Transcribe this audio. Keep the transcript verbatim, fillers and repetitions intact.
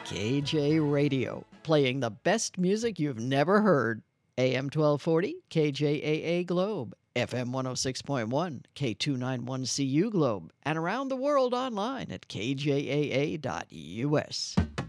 K J Radio, playing the best music you've never heard. A M twelve forty, K J A A Globe, F M one oh six point one, K two ninety-one C U Globe, and around the world online at K J A A dot U S.